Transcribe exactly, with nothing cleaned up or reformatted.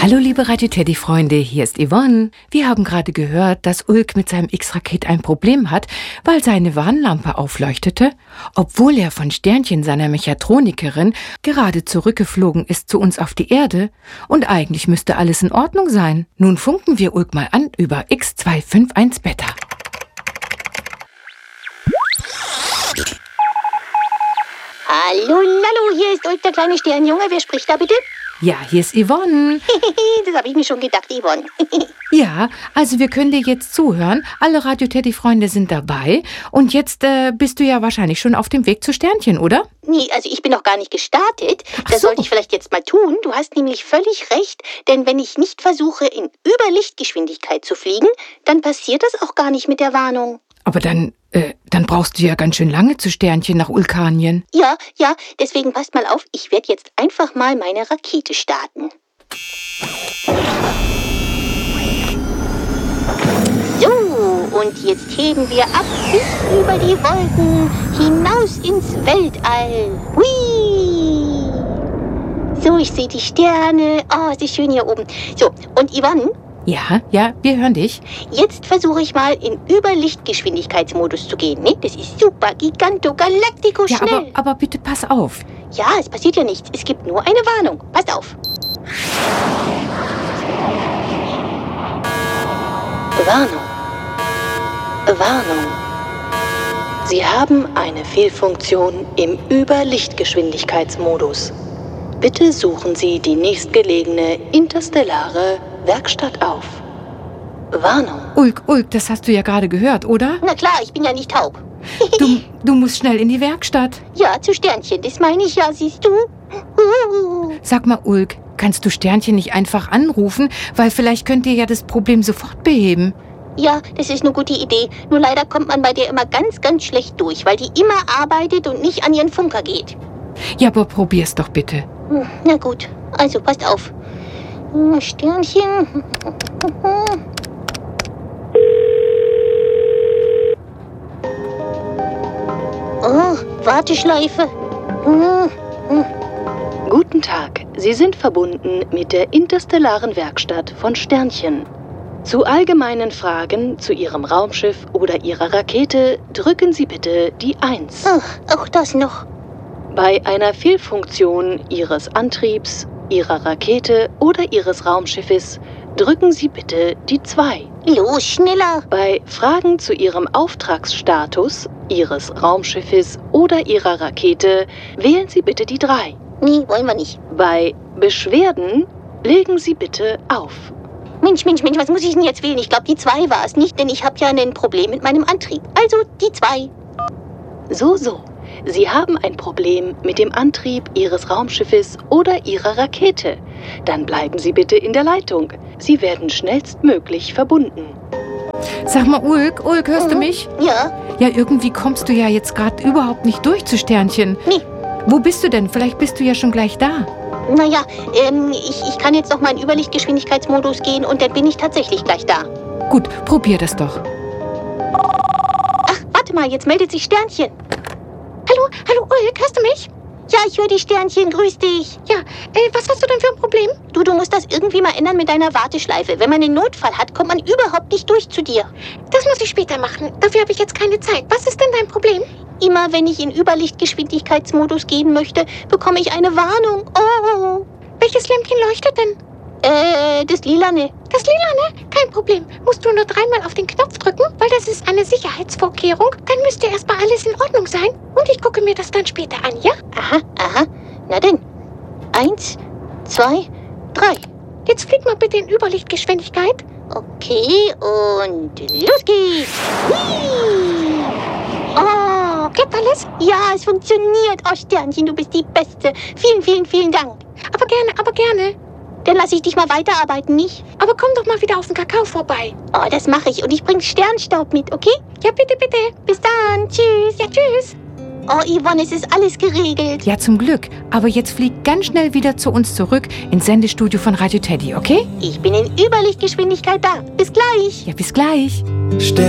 Hallo liebe Radio Teddy-Freunde, hier ist Yvonne. Wir haben gerade gehört, dass Ulk mit seinem X-Raket ein Problem hat, weil seine Warnlampe aufleuchtete, obwohl er von Sternchen, seiner Mechatronikerin, gerade zurückgeflogen ist zu uns auf die Erde. Und eigentlich müsste alles in Ordnung sein. Nun funken wir Ulk mal an über X zwei fünf eins Beta. Hallo, hallo, hier ist Ulk, der kleine Sternjunge. Wer spricht da bitte? Ja, hier ist Yvonne. Das habe ich mir schon gedacht, Yvonne. Ja, also wir können dir jetzt zuhören. Alle Radio-Teddy-Freunde sind dabei. Und jetzt äh, bist du ja wahrscheinlich schon auf dem Weg zu Sternchen, oder? Nee, also ich bin noch gar nicht gestartet. Ach Das so. sollte ich vielleicht jetzt mal tun. Du hast nämlich völlig recht. Denn wenn ich nicht versuche, in Überlichtgeschwindigkeit zu fliegen, dann passiert das auch gar nicht mit der Warnung. Aber dann, äh, dann brauchst du ja ganz schön lange zu Sternchen nach Ulkanien. Ja, ja, deswegen passt mal auf. Ich werde jetzt einfach mal meine Rakete starten. So, und jetzt heben wir ab bis über die Wolken, hinaus ins Weltall. Hui! So, ich sehe die Sterne. Oh, es ist schön hier oben. So, und Yvonne, Ja, ja, wir hören dich. jetzt versuche ich mal in Überlichtgeschwindigkeitsmodus zu gehen. Ne? Das ist super, giganto, galactico, Ja, aber, schnell. aber bitte pass auf. Ja, es passiert ja nichts. Es gibt nur eine Warnung. Passt auf. Warnung. Warnung. Sie haben eine Fehlfunktion im Überlichtgeschwindigkeitsmodus. Bitte suchen Sie die nächstgelegene interstellare Werkstatt auf. Warnung. Ulk, Ulk, das hast du ja gerade gehört, oder? Na klar, ich bin ja nicht taub. Du, du musst schnell in die Werkstatt. Ja, zu Sternchen, das meine ich ja, siehst du? Uh. Sag mal, Ulk, kannst du Sternchen nicht einfach anrufen? Weil vielleicht könnt ihr ja das Problem sofort beheben. Ja, das ist eine gute Idee. Nur leider kommt man bei dir immer ganz, ganz schlecht durch, weil die immer arbeitet und nicht an ihren Funker geht. Ja, aber probier's doch bitte. Hm, na gut, also passt auf. Hm, Sternchen. Oh, Warteschleife. Hm, hm. Guten Tag, Sie sind verbunden mit der interstellaren Werkstatt von Sternchen. Zu allgemeinen Fragen zu Ihrem Raumschiff oder Ihrer Rakete drücken Sie bitte die eins. Ach, auch das noch. Bei einer Fehlfunktion Ihres Antriebs, Ihrer Rakete oder Ihres Raumschiffes drücken Sie bitte die zwei. Los, schneller! Bei Fragen zu Ihrem Auftragsstatus, Ihres Raumschiffes oder Ihrer Rakete wählen Sie bitte die drei. Nee, wollen wir nicht. Bei Beschwerden legen Sie bitte auf. Mensch, Mensch, Mensch, was muss ich denn jetzt wählen? Ich glaube, die zwei war es nicht, denn ich habe ja ein Problem mit meinem Antrieb. Also die zwei. So, so. Sie haben ein Problem mit dem Antrieb Ihres Raumschiffes oder Ihrer Rakete. Dann bleiben Sie bitte in der Leitung. Sie werden schnellstmöglich verbunden. Sag mal, Ulk, Ulk, hörst du mich? Ja, Ja, irgendwie kommst du ja jetzt gerade überhaupt nicht durch zu Sternchen. nee. Wo bist du denn? Vielleicht bist du ja schon gleich da. Naja, ähm, ich, ich kann jetzt noch mal in Überlichtgeschwindigkeitsmodus gehen und dann bin ich tatsächlich gleich da. Gut, probier das doch. Ach, warte mal, jetzt meldet sich Sternchen. Hallo, hallo Ulk, hörst du mich? Ja, ich höre die Sternchen, grüß dich. Ja, äh, was hast du denn für ein Problem? Du, du musst das irgendwie mal ändern mit deiner Warteschleife. Wenn man einen Notfall hat, kommt man überhaupt nicht durch zu dir. Das muss ich später machen. Dafür habe ich jetzt keine Zeit. Was ist denn dein Problem? Immer wenn ich in Überlichtgeschwindigkeitsmodus gehen möchte, bekomme ich eine Warnung. Oh, Welches Lämpchen leuchtet denn? äh, das Lilane. Das Lilane? Kein Problem. Musst du nur dreimal auf den Knopf drücken, weil das ist eine Sicherheitsvorkehrung. Dann müsste erstmal alles in Ordnung sein. Und ich gucke mir das dann später an, ja? Aha, aha. Na denn. Eins, zwei, drei. Jetzt flieg mal bitte in Überlichtgeschwindigkeit. Okay, und los geht's. Hui. Oh, klappt alles? Ja, es funktioniert. Oh, Sternchen, du bist die Beste. Vielen, vielen, vielen Dank. Aber gerne, aber gerne. Dann lasse ich dich mal weiterarbeiten, nicht? Aber komm doch mal wieder auf den Kakao vorbei. Oh, das mache ich. Und ich bringe Sternstaub mit, okay? Ja, bitte, bitte. Bis dann. Tschüss. Ja, tschüss. Oh, Yvonne, es ist alles geregelt. Ja, zum Glück. Aber jetzt flieg ganz schnell wieder zu uns zurück ins Sendestudio von Radio Teddy, okay? Ich bin in Überlichtgeschwindigkeit da. Bis gleich. Ja, bis gleich.